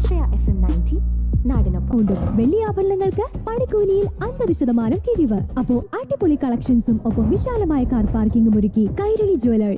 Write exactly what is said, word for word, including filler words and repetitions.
ആശ്രയ F M ninety നാടിനൊപ്പം. വെള്ളി ആഭരണങ്ങൾക്ക് പണിക്കൂലിയിൽ അൻപത് ശതമാനം കിഴിവ്. അപ്പോ അടിപൊളി കളക്ഷൻസും ഒപ്പം വിശാലമായ കാർ പാർക്കിംഗും ഒരുക്കി കൈരളി ജ്വല്ലേഴ്സ്.